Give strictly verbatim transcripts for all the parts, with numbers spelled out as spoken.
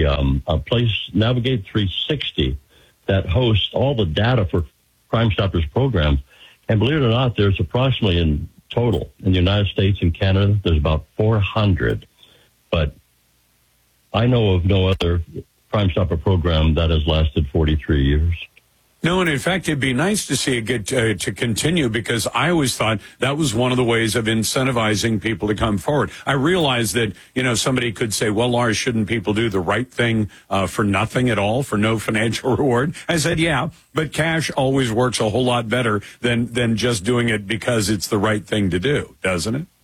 a, um, a place, Navigate three sixty, that hosts all the data for Crime Stoppers programs. And believe it or not, there's approximately in total in the United States and Canada, there's about four hundred. But I know of no other Crime Stopper program that has lasted forty-three years. No, and in fact, it'd be nice to see it get uh, to continue, because I always thought that was one of the ways of incentivizing people to come forward. I realize that, you know, somebody could say, well, Lars, shouldn't people do the right thing uh, for nothing at all, for no financial reward? I said, yeah, but cash always works a whole lot better than, than just doing it because it's the right thing to do, doesn't it?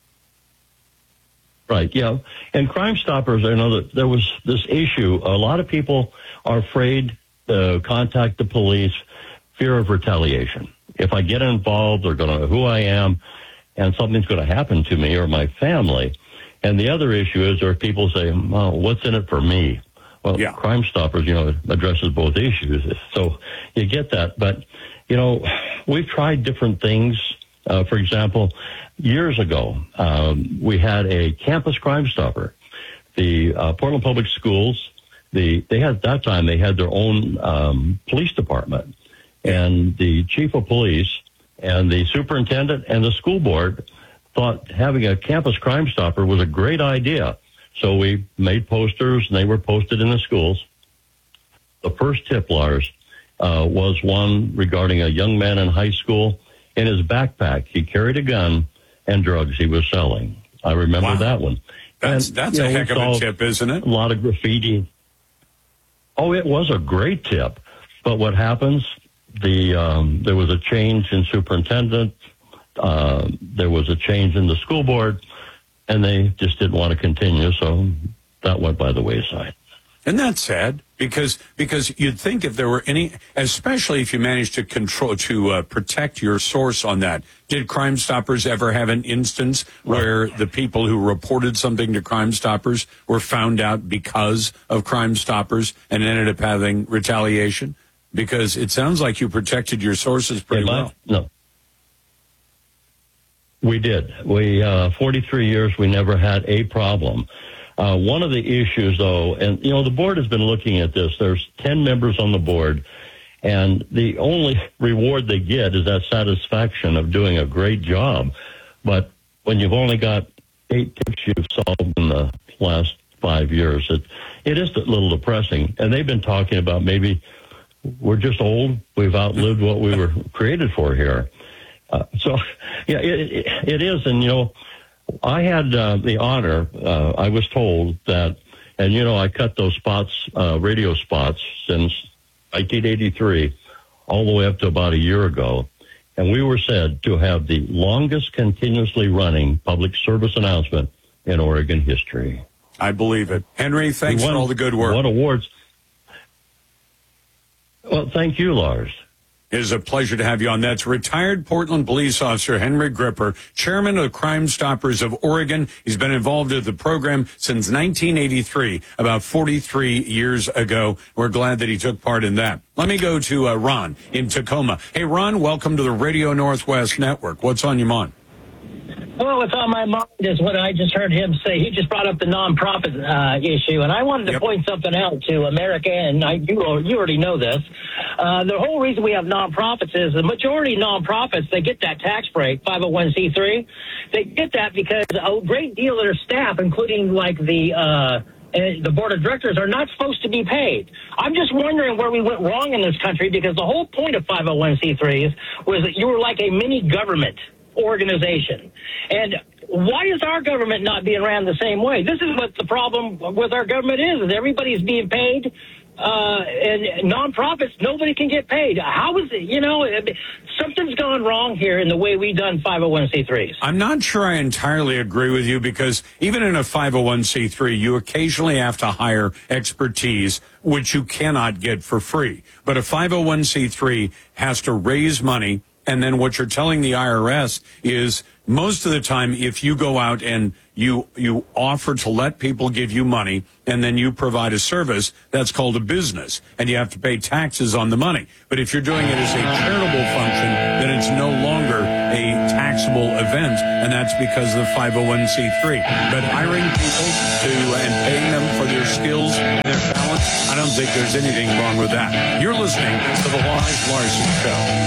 Right, yeah. And Crime Stoppers, I know that there was this issue. A lot of people are afraid to contact the police, fear of retaliation. If I get involved, they're going to know who I am, and something's going to happen to me or my family. And the other issue is there are people say, well, what's in it for me? Well, yeah. Crime Stoppers, you know, addresses both issues. So you get that. But, you know, we've tried different things. Uh, for example, years ago, um, we had a campus Crime Stopper. The uh, Portland Public Schools, The, they had, at that time, they had their own um, police department. And the chief of police and the superintendent and the school board thought having a campus Crime Stopper was a great idea. So we made posters, and they were posted in the schools. The first tip, Lars, uh, was one regarding a young man in high school. In his backpack, he carried a gun and drugs he was selling. I remember wow. that one. That's, and, that's a know, heck of a tip, isn't it? A lot of graffiti. Oh, it was a great tip. But what happens, the um, there was a change in superintendent, uh, there was a change in the school board, and they just didn't want to continue, so that went by the wayside. And that's sad, because because you'd think if there were any, especially if you managed to control, to uh, protect your source on that. Did Crime Stoppers ever have an instance where the people who reported something to Crime Stoppers were found out because of Crime Stoppers and ended up having retaliation? Because it sounds like you protected your sources pretty well. No. We did. We, uh, forty-three years, we never had a problem. Uh, one of the issues, though, and, you know, the board has been looking at this. There's ten members on the board, and the only reward they get is that satisfaction of doing a great job. But when you've only got eight tips you've solved in the last five years, it, it is a little depressing. And they've been talking about maybe we're just old. We've outlived what we were created for here. Uh, so, yeah, it, it, it is. And, you know, I had uh, the honor, uh, I was told that, and, you know, I cut those spots, uh, radio spots since nineteen eighty-three, all the way up to about a year ago. And we were said to have the longest continuously running public service announcement in Oregon history. I believe it. Henry, thanks won, for all the good work. What awards. Well, thank you, Lars. It is a pleasure to have you on. That's retired Portland police officer Henry Gripper, chairman of Crime Stoppers of Oregon. He's been involved with the program since nineteen eighty-three, about forty-three years ago. We're glad that he took part in that. Let me go to uh, Ron in Tacoma. Hey, Ron, welcome to the Radio Northwest Network. What's on your mind? Well, what's on my mind is what I just heard him say. He just brought up the nonprofit uh, issue, and I wanted to yep. point something out to America, and I, you, you already know this. Uh, the whole reason we have nonprofits is the majority of nonprofits, they get that tax break, five oh one c three. They get that because a great deal of their staff, including like the uh, the board of directors, are not supposed to be paid. I'm just wondering where we went wrong in this country, because the whole point of five oh one c threes was that you were like a mini government organization. And why is our government not being ran the same way? This is what the problem with our government is, is everybody's being paid, uh, and nonprofits, nobody can get paid. How is it, you know, something's gone wrong here in the way we've done five oh one c threes. I'm not sure I entirely agree with you, because even in a five oh one c three, you occasionally have to hire expertise, which you cannot get for free. But a five oh one c three has to raise money. And then what you're telling the I R S is most of the time, if you go out and you you offer to let people give you money and then you provide a service, that's called a business, and you have to pay taxes on the money. But if you're doing it as a charitable function, then it's no longer a taxable event, and that's because of the five oh one c three. But hiring people to and paying them for their skills, their don't think there's anything wrong with that. You're listening to the Lars Larson Show.